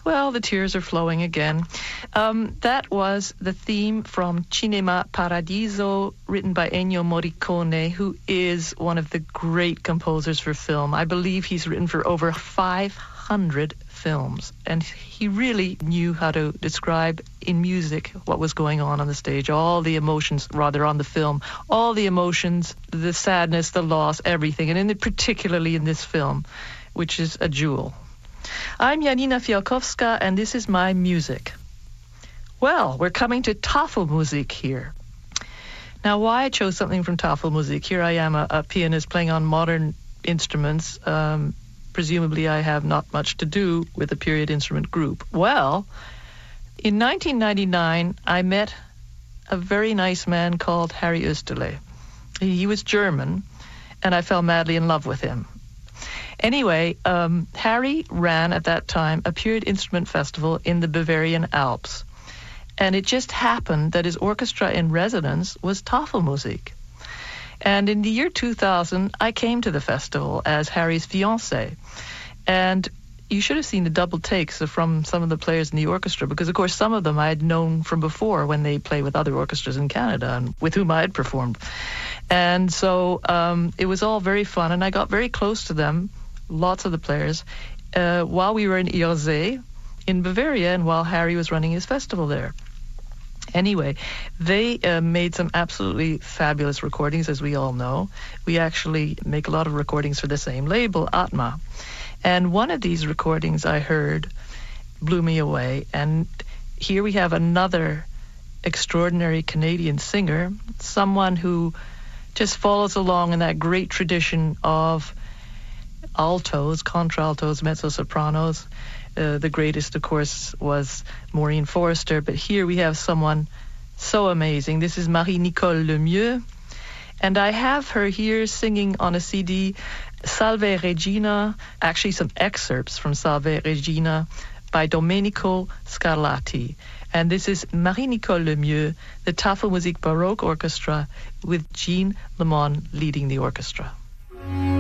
Well, the tears are flowing again. That was the theme from Cinema Paradiso, written by Ennio Morricone, who is one of the great composers for film. I believe he's written for over 500 films, and he really knew how to describe in music what was going on the stage, all the emotions, rather, on the film, all the emotions, the sadness, the loss, everything, and particularly in this film, which is a jewel. I'm Janina Fialkowska, and this is my music. Well, we're coming to Tafelmusik here. Now, why I chose something from Tafelmusik, here I am, a pianist playing on modern instruments. Presumably I have not much to do with a period instrument group. Well, in 1999, I met a very nice man called Harry Oesterle. He was German, and I fell madly in love with him. Anyway, Harry ran at that time a period instrument festival in the Bavarian Alps. And it just happened that his orchestra in residence was Tafelmusik. And in the year 2000, I came to the festival as Harry's fiancée. And you should have seen the double takes from some of the players in the orchestra, because, of course, some of them I had known from before when they played with other orchestras in Canada and with whom I had performed. And so it was all very fun, and I got very close to them, lots of the players, while we were in Irsee in Bavaria and while Harry was running his festival there. Anyway, they made some absolutely fabulous recordings, as we all know. We actually make a lot of recordings for the same label, Atma. And one of these recordings I heard blew me away. And here we have another extraordinary Canadian singer, someone who just follows along in that great tradition of altos, contraltos, mezzo-sopranos. The greatest, of course, was Maureen Forrester, but here we have someone so amazing. This is Marie-Nicole Lemieux, and I have her here singing on a CD, Salve Regina, actually some excerpts from Salve Regina by Domenico Scarlatti. And this is Marie-Nicole Lemieux, the Tafelmusik Baroque Orchestra, with Jean Lemon leading the orchestra.